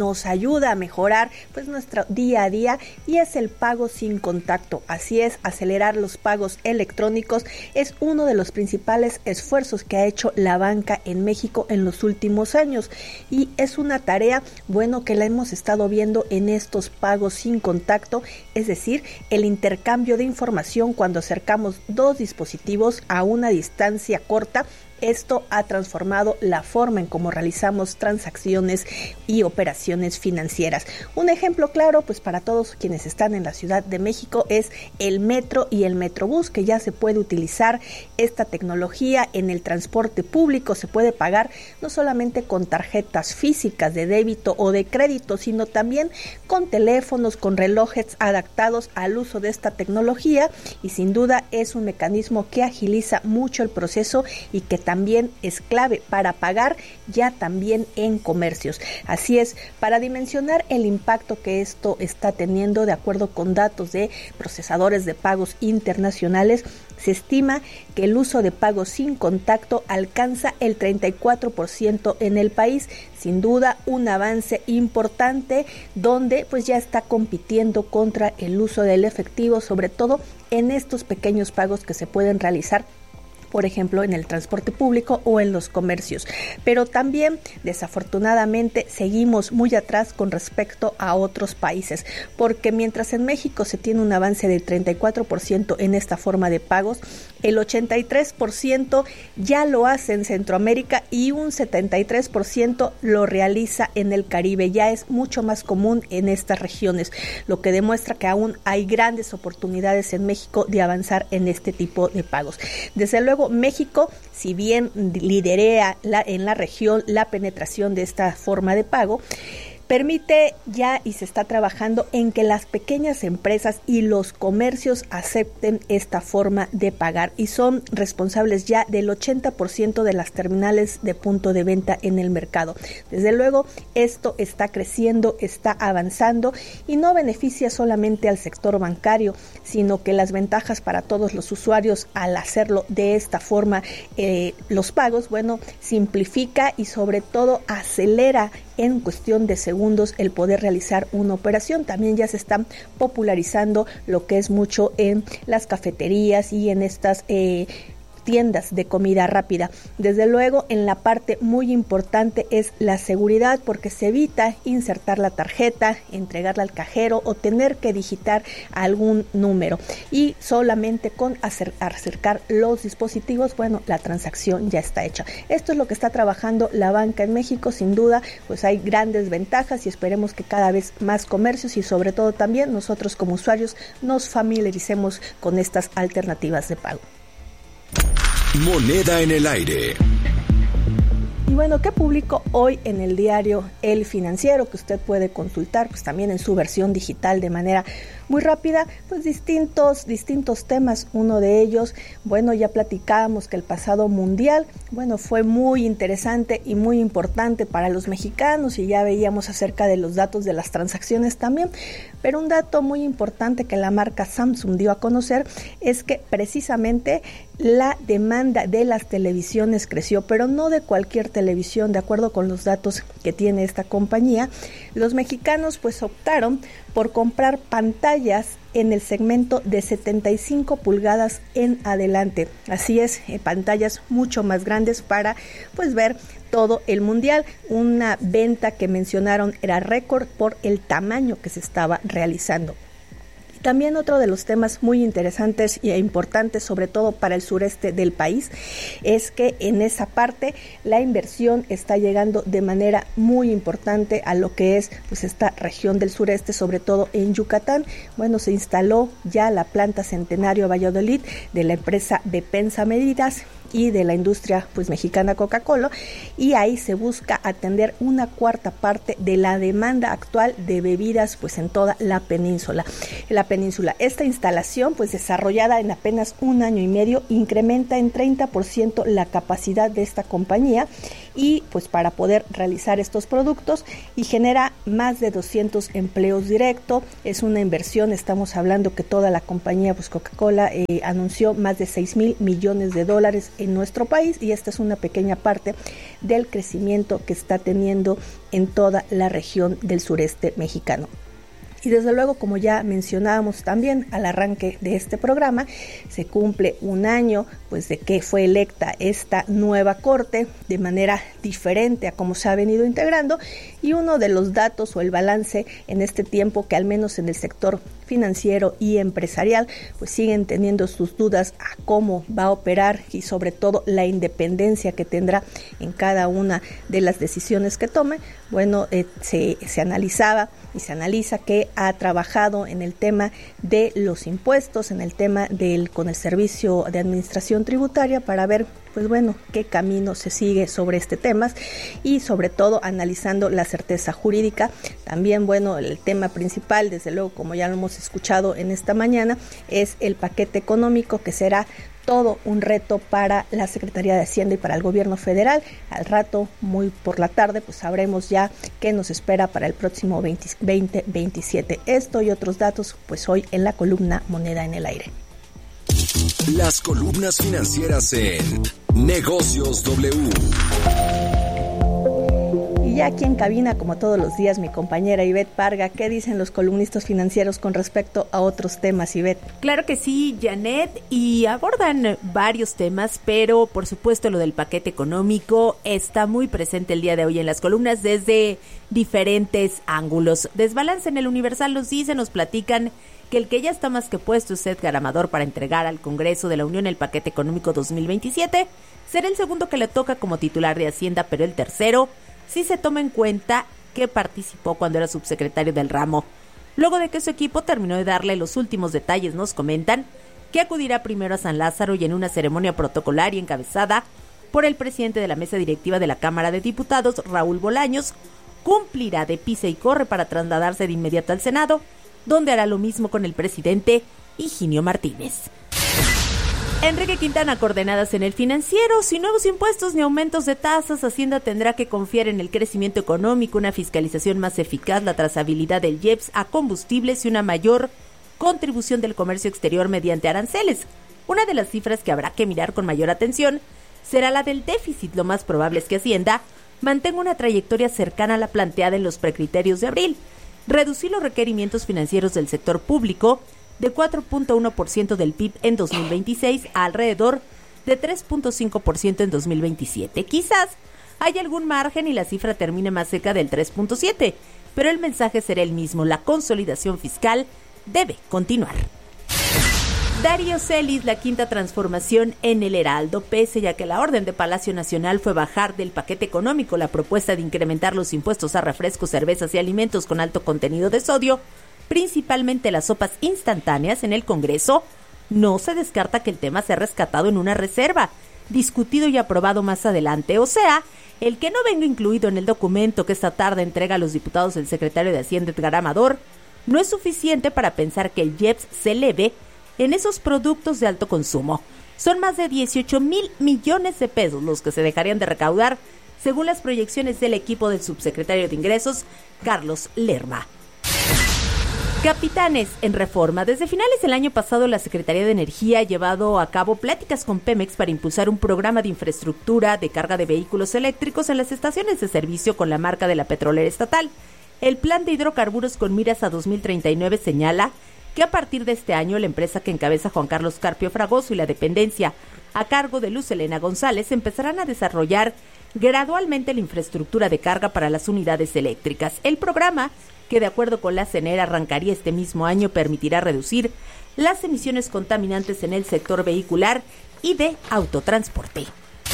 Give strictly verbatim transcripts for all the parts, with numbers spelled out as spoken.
nos ayuda a mejorar pues nuestro día a día y es el pago sin contacto. Así es, acelerar los pagos electrónicos es uno de los principales esfuerzos que ha hecho la banca en México en los últimos años y es una tarea, bueno, que la hemos estado viendo en estos pagos sin contacto, es decir, el intercambio de información cuando acercamos dos dispositivos a una distancia corta. Esto ha transformado la forma en cómo realizamos transacciones y operaciones financieras. Un ejemplo claro, pues para todos quienes están en la Ciudad de México, es el metro y el Metrobús, que ya se puede utilizar esta tecnología en el transporte público. Se puede pagar no solamente con tarjetas físicas de débito o de crédito, sino también con teléfonos, con relojes adaptados al uso de esta tecnología y sin duda es un mecanismo que agiliza mucho el proceso y que también también es clave para pagar ya también en comercios. Así es, para dimensionar el impacto que esto está teniendo, de acuerdo con datos de procesadores de pagos internacionales, se estima que el uso de pagos sin contacto alcanza el treinta y cuatro por ciento en el país. Sin duda, un avance importante donde pues ya está compitiendo contra el uso del efectivo, sobre todo en estos pequeños pagos que se pueden realizar, por ejemplo, en el transporte público o en los comercios. Pero también, desafortunadamente, seguimos muy atrás con respecto a otros países, porque mientras en México se tiene un avance del treinta y cuatro por ciento en esta forma de pagos, el ochenta y tres por ciento ya lo hace en Centroamérica y un setenta y tres por ciento lo realiza en el Caribe. Ya es mucho más común en estas regiones, lo que demuestra que aún hay grandes oportunidades en México de avanzar en este tipo de pagos. Desde luego, México, si bien liderea la, en la región la penetración de esta forma de pago, permite ya y se está trabajando en que las pequeñas empresas y los comercios acepten esta forma de pagar y son responsables ya del ochenta por ciento de las terminales de punto de venta en el mercado. Desde luego, esto está creciendo, está avanzando y no beneficia solamente al sector bancario, sino que las ventajas para todos los usuarios al hacerlo de esta forma, eh, los pagos, bueno, simplifica y sobre todo acelera en cuestión de segundos el poder realizar una operación. También ya se están popularizando lo que es mucho en las cafeterías y en estas eh, tiendas de comida rápida. Desde luego, en la parte muy importante es la seguridad, porque se evita insertar la tarjeta, entregarla al cajero o tener que digitar algún número. Y solamente con acer- acercar los dispositivos, bueno, la transacción ya está hecha. Esto es lo que está trabajando la banca en México. Sin duda, pues hay grandes ventajas y esperemos que cada vez más comercios y sobre todo también nosotros como usuarios nos familiaricemos con estas alternativas de pago. Moneda en el aire. Y bueno, ¿qué publicó hoy en el diario El Financiero? Que usted puede consultar pues también en su versión digital de manera muy rápida, pues distintos, distintos temas. Uno de ellos, bueno, ya platicábamos que el pasado mundial, bueno, fue muy interesante y muy importante para los mexicanos y ya veíamos acerca de los datos de las transacciones también, pero un dato muy importante que la marca Samsung dio a conocer es que precisamente la demanda de las televisiones creció, pero no de cualquier televisión. De acuerdo con los datos que tiene esta compañía, los mexicanos pues optaron por comprar pantallas en el segmento de setenta y cinco pulgadas en adelante. Así es, eh, pantallas mucho más grandes para pues ver todo el mundial. Una venta que mencionaron era récord por el tamaño que se estaba realizando. También otro de los temas muy interesantes e importantes, sobre todo para el sureste del país, es que en esa parte la inversión está llegando de manera muy importante a lo que es pues esta región del sureste, sobre todo en Yucatán. Bueno, se instaló ya la planta Centenario Valladolid de la empresa Bepensa Medidas y de la industria pues mexicana Coca-Cola, y ahí se busca atender una cuarta parte de la demanda actual de bebidas pues en toda la península. La península. Esta instalación pues desarrollada en apenas un año y medio incrementa en treinta por ciento la capacidad de esta compañía y pues para poder realizar estos productos, y genera más de doscientos empleos directos. Es una inversión, estamos hablando que toda la compañía pues Coca-Cola eh, anunció más de seis mil millones de dólares en nuestro país, y esta es una pequeña parte del crecimiento que está teniendo en toda la región del sureste mexicano. Y desde luego, como ya mencionábamos también al arranque de este programa, se cumple un año pues de que fue electa esta nueva corte de manera diferente a cómo se ha venido integrando, y uno de los datos o el balance en este tiempo, que al menos en el sector financiero y empresarial pues siguen teniendo sus dudas a cómo va a operar, y sobre todo la independencia que tendrá en cada una de las decisiones que tome. Bueno, eh, se, se analizaba y se analiza que ha trabajado en el tema de los impuestos, en el tema del con el servicio de administración tributaria, para ver pues bueno, qué camino se sigue sobre este tema, y sobre todo analizando la certeza jurídica. También, bueno, el tema principal, desde luego, como ya lo hemos escuchado en esta mañana, es el paquete económico, que será todo un reto para la Secretaría de Hacienda y para el gobierno federal. Al rato, muy por la tarde, pues sabremos ya qué nos espera para el próximo veinte veintisiete. Esto y otros datos, pues hoy en la columna Moneda en el Aire. Las columnas financieras en Negocios W. Y ya aquí en cabina, como todos los días, mi compañera Ivette Parga. ¿Qué dicen los columnistas financieros con respecto a otros temas, Ivette? Claro que sí, Janet, y abordan varios temas, pero por supuesto lo del paquete económico está muy presente el día de hoy en las columnas desde diferentes ángulos. Desbalance en el Universal nos dice, nos platican que el que ya está más que puesto es Edgar Amador para entregar al Congreso de la Unión el paquete económico dos mil veintisiete. Será el segundo que le toca como titular de Hacienda, pero el tercero si se toma en cuenta que participó cuando era subsecretario del ramo. Luego de que su equipo terminó de darle los últimos detalles, nos comentan que acudirá primero a San Lázaro y en una ceremonia protocolaria encabezada por el presidente de la mesa directiva de la Cámara de Diputados, Raúl Bolaños, cumplirá de pisa y corre para trasladarse de inmediato al Senado, donde hará lo mismo con el presidente Higinio Martínez. Enrique Quintana, coordenadas en el Financiero. Sin nuevos impuestos ni aumentos de tasas, Hacienda tendrá que confiar en el crecimiento económico, una fiscalización más eficaz, la trazabilidad del I E P S a combustibles y una mayor contribución del comercio exterior mediante aranceles. Una de las cifras que habrá que mirar con mayor atención será la del déficit. Lo más probable es que Hacienda mantenga una trayectoria cercana a la planteada en los precriterios de abril. Reducir los requerimientos financieros del sector público de cuatro punto uno por ciento del P I B en dos mil veintiséis a alrededor de tres punto cinco por ciento en dos mil veintisiete. Quizás haya algún margen y la cifra termine más cerca del tres punto siete, pero el mensaje será el mismo: la consolidación fiscal debe continuar. Darío Celis, la quinta transformación en el Heraldo. Pese ya que la orden de Palacio Nacional fue bajar del paquete económico la propuesta de incrementar los impuestos a refrescos, cervezas y alimentos con alto contenido de sodio, principalmente las sopas instantáneas, en el Congreso, no se descarta que el tema sea rescatado en una reserva, discutido y aprobado más adelante. O sea, el que no venga incluido en el documento que esta tarde entrega a los diputados el secretario de Hacienda, Edgar Amador, no es suficiente para pensar que el I E P S se eleve en esos productos de alto consumo. Son más de dieciocho mil millones de pesos los que se dejarían de recaudar, según las proyecciones del equipo del subsecretario de Ingresos, Carlos Lerma. Capitanes en reforma. Desde finales del año pasado, la Secretaría de Energía ha llevado a cabo pláticas con Pemex para impulsar un programa de infraestructura de carga de vehículos eléctricos en las estaciones de servicio con la marca de la petrolera estatal. El plan de hidrocarburos con miras a dos mil treinta y nueve señala que a partir de este año la empresa que encabeza Juan Carlos Carpio Fragoso y la dependencia a cargo de Luz Helena González empezarán a desarrollar gradualmente la infraestructura de carga para las unidades eléctricas. El programa, que de acuerdo con la CENER arrancaría este mismo año, permitirá reducir las emisiones contaminantes en el sector vehicular y de autotransporte.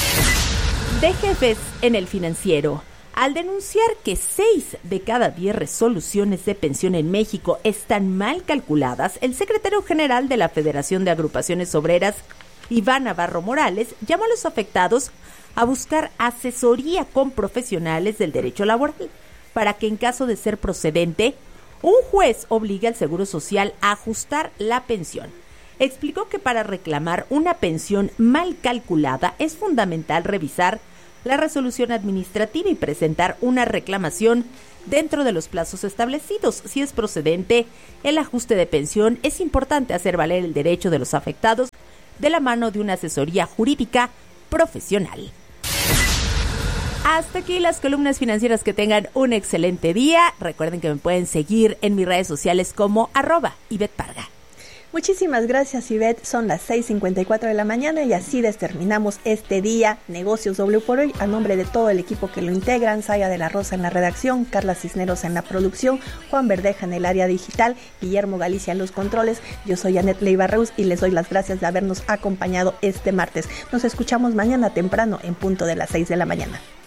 De jefes en el Financiero. Al denunciar que seis de cada diez resoluciones de pensión en México están mal calculadas, el secretario general de la Federación de Agrupaciones Obreras, Iván Navarro Morales, llamó a los afectados a buscar asesoría con profesionales del derecho laboral para que, en caso de ser procedente, un juez obligue al Seguro Social a ajustar la pensión. Explicó que para reclamar una pensión mal calculada es fundamental revisar la resolución administrativa y presentar una reclamación dentro de los plazos establecidos. Si es procedente el ajuste de pensión, es importante hacer valer el derecho de los afectados de la mano de una asesoría jurídica profesional. Hasta aquí las columnas financieras. Que tengan un excelente día. Recuerden que me pueden seguir en mis redes sociales como arroba Ivette Parga. Muchísimas gracias, Ivette. Son las seis cincuenta y cuatro de la mañana y así terminamos este día Negocios W por hoy. A nombre de todo el equipo que lo integran, Saya de la Rosa en la redacción, Carla Cisneros en la producción, Juan Verdeja en el área digital, Guillermo Galicia en los controles. Yo soy Anet Leiva Reus y les doy las gracias de habernos acompañado este martes. Nos escuchamos mañana temprano en punto de las seis de la mañana.